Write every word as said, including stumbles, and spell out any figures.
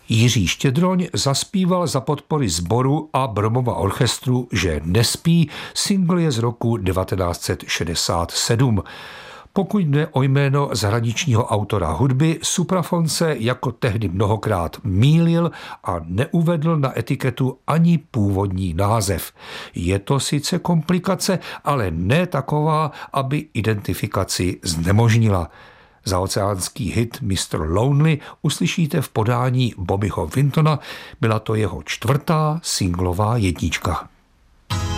Jiří Štědroň zaspíval za podpory sboru a Bromova orchestru Že nespí, singl je z roku devatenáct set šedesát sedm. Pokud jde o jméno zahraničního autora hudby, Supraphon se jako tehdy mnohokrát mýlil a neuvedl na etiketu ani původní název. Je to sice komplikace, ale ne taková, aby identifikaci znemožnila. Zaoceánský hit mister Lonely uslyšíte v podání Bobbyho Wintona, byla to jeho čtvrtá singlová jednička.